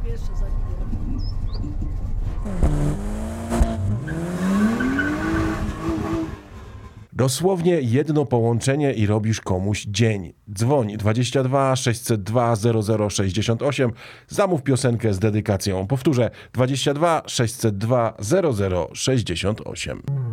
ciebie jeszcze zabiję. Dosłownie jedno połączenie i robisz komuś dzień. Dzwoń 22 602 0068, zamów piosenkę z dedykacją. Powtórzę 22 602 0068.